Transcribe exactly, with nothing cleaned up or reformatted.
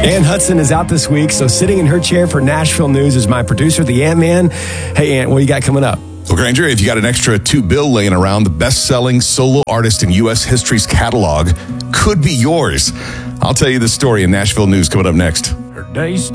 Ann Hudson is out this week, so sitting in her chair for Nashville News is my producer, the Ant-Man. Hey, Ant, what you got coming up? Well, Granger, if you got an extra two bill laying around, the best-selling solo artist in U S history's catalog could be yours. I'll tell you the story in Nashville News coming up next. Her days